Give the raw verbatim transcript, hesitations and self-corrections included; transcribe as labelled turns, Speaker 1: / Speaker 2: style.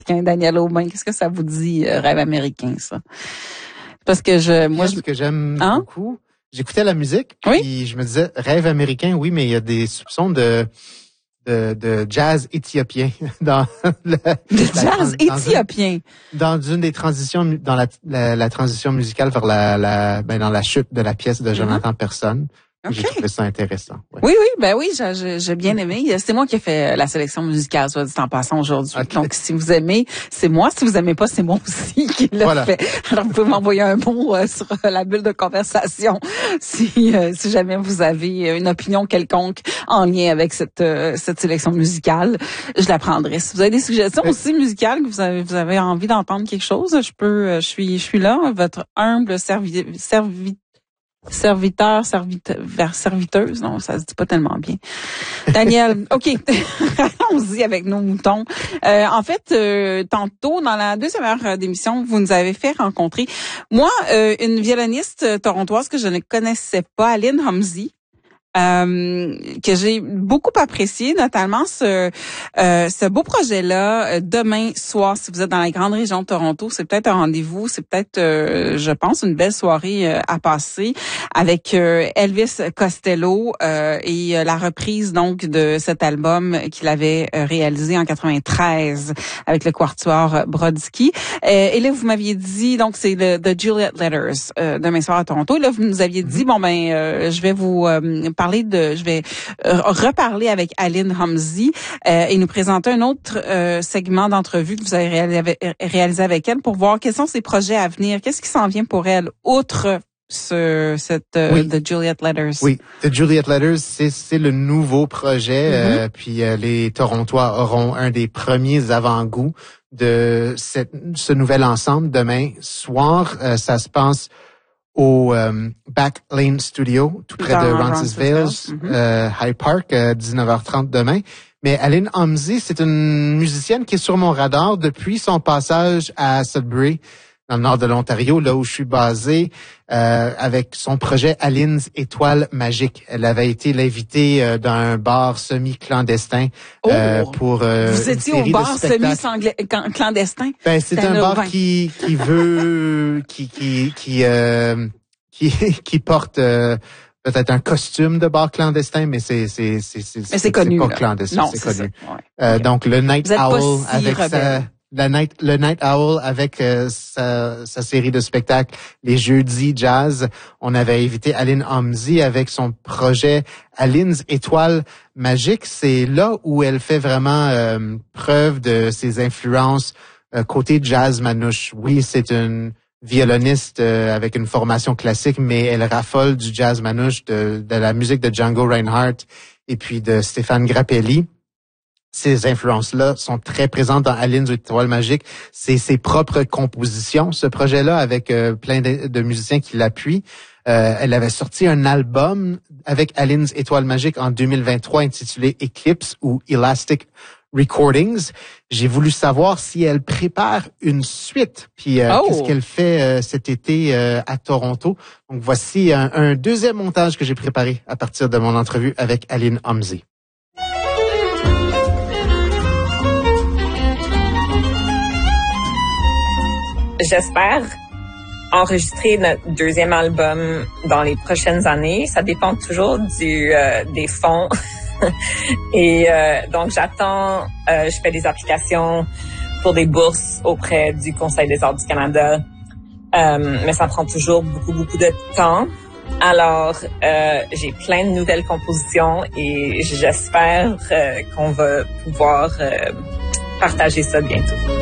Speaker 1: Daniel Aubin, qu'est-ce que ça vous dit, euh, rêve américain, ça? Parce que je, moi,
Speaker 2: je... Ce que j'aime
Speaker 1: hein?
Speaker 2: beaucoup, j'écoutais la musique, puis
Speaker 1: oui?
Speaker 2: je me disais, rêve américain, oui, mais il y a des soupçons de... De, de jazz éthiopien dans le,
Speaker 1: de jazz
Speaker 2: la, dans
Speaker 1: éthiopien
Speaker 2: une, dans une des transitions dans la, la, la transition musicale vers la, la ben dans la chute de la pièce de Jonathan mm-hmm. Persson. Okay. J'ai trouvé ça intéressant. Ouais.
Speaker 1: Oui, oui, ben oui, j'ai, j'ai bien aimé. C'est moi qui ai fait la sélection musicale, soit dit en passant aujourd'hui. Okay. Donc, si vous aimez, c'est moi. Si vous aimez pas, c'est moi aussi qui l'a voilà. fait. Alors, vous pouvez m'envoyer un mot euh, sur euh, la bulle de conversation si euh, si jamais vous avez une opinion quelconque en lien avec cette euh, cette sélection musicale. Je la prendrai. Si vous avez des suggestions oui. aussi musicales, que vous avez vous avez envie d'entendre quelque chose, je peux, je suis je suis là, votre humble servi servi Serviteur, servite, vers serviteuse, non, ça se dit pas tellement bien. Daniel, OK, allons-y avec nos moutons. Euh, en fait, euh, tantôt, dans la deuxième heure d'émission, vous nous avez fait rencontrer, moi, euh, une violoniste torontoise que je ne connaissais pas, Aline Homsey. Euh, que j'ai beaucoup apprécié, notamment ce euh, ce beau projet-là. Demain soir, si vous êtes dans la grande région de Toronto, c'est peut-être un rendez-vous, c'est peut-être, euh, je pense, une belle soirée euh, à passer avec euh, Elvis Costello euh, et euh, la reprise donc de cet album qu'il avait euh, réalisé en quatre-vingt-treize avec le Quatuor Brodsky. Euh, et là, vous m'aviez dit, donc c'est le The Juliet Letters euh, demain soir à Toronto. Et là, vous nous aviez dit, bon ben, euh, je vais vous euh, parler de, je vais euh, reparler avec Aline Homsey euh, et nous présenter un autre euh, segment d'entrevue que vous avez réalisé, réalisé avec elle pour voir quels sont ses projets à venir, qu'est-ce qui s'en vient pour elle, outre ce, cette euh, oui. The Juliet Letters.
Speaker 2: Oui, The Juliet Letters, c'est, c'est le nouveau projet, mm-hmm. euh, puis euh, les Torontois auront un des premiers avant-goûts de cette, ce nouvel ensemble demain soir. Euh, ça se passe au euh, Back Lane Studio, tout près Dans de Roncesvalles, mm-hmm. euh, High Park, euh, dix-neuf heures trente demain. Mais Aline Homsey, c'est une musicienne qui est sur mon radar depuis son passage à Sudbury, dans le nord de l'Ontario, là où je suis basé, euh, avec son projet Aline's Étoile Magique. Elle avait été l'invitée euh, d'un bar semi-clandestin euh,
Speaker 1: oh,
Speaker 2: pour euh,
Speaker 1: vous étiez au bar semi-clandestin?
Speaker 2: Ben, c'est un bar qui qui veut, qui qui qui euh, qui, qui porte euh, peut-être un costume de bar clandestin, mais c'est c'est c'est c'est,
Speaker 1: mais c'est,
Speaker 2: c'est
Speaker 1: connu,
Speaker 2: pas
Speaker 1: là.
Speaker 2: clandestin,
Speaker 1: non,
Speaker 2: c'est,
Speaker 1: c'est
Speaker 2: connu.
Speaker 1: Ça. Ouais.
Speaker 2: Euh,
Speaker 1: okay.
Speaker 2: Donc le Night Owl
Speaker 1: si
Speaker 2: avec
Speaker 1: rebelle.
Speaker 2: sa La night, le Night Owl avec euh, sa, sa série de spectacles, les jeudis jazz. On avait invité Aline Homsey avec son projet Aline's Étoile Magique. C'est là où elle fait vraiment euh, preuve de ses influences euh, côté jazz manouche. Oui, c'est une violoniste euh, avec une formation classique, mais elle raffole du jazz manouche, de, de la musique de Django Reinhardt et puis de Stéphane Grappelli. Ces influences-là sont très présentes dans Aline's Étoile Magique. C'est ses propres compositions, ce projet-là, avec euh, plein de, de musiciens qui l'appuient. Euh, elle avait sorti un album avec Aline's Étoile Magique en deux mille vingt-trois intitulé Eclipse ou Elastic Recordings. J'ai voulu savoir si elle prépare une suite, puis euh, oh. qu'est-ce qu'elle fait euh, cet été euh, à Toronto. Donc voici un, un deuxième montage que j'ai préparé à partir de mon entrevue avec Aline Homsey.
Speaker 3: J'espère enregistrer notre deuxième album dans les prochaines années. Ça dépend toujours du euh, des fonds. Et euh, donc, j'attends, euh, je fais des applications pour des bourses auprès du Conseil des arts du Canada. Euh, mais ça prend toujours beaucoup, beaucoup de temps. Alors, euh, j'ai plein de nouvelles compositions et j'espère euh, qu'on va pouvoir euh, partager ça bientôt.